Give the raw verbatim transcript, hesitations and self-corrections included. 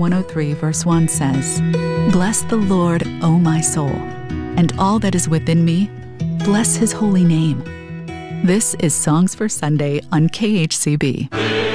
one oh three, verse one says, "Bless the Lord, O my soul, and all that is within me, bless his holy name." This is Songs for Sunday on K H C B.